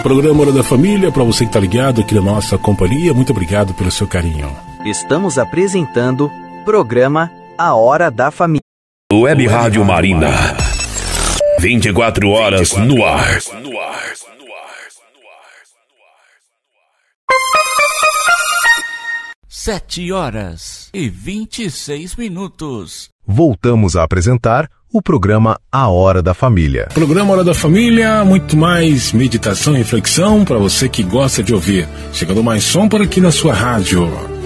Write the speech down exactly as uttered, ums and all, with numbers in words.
Programa Hora da Família, para você que está ligado aqui na nossa companhia, muito obrigado pelo seu carinho. Estamos apresentando programa A Hora da Família. Web Rádio Marina. vinte e quatro horas no ar. Sete horas e vinte e seis minutos. Voltamos a apresentar o programa A Hora da Família. Programa Hora da Família, muito mais meditação e reflexão para você que gosta de ouvir. Chegando mais som por aqui na sua rádio.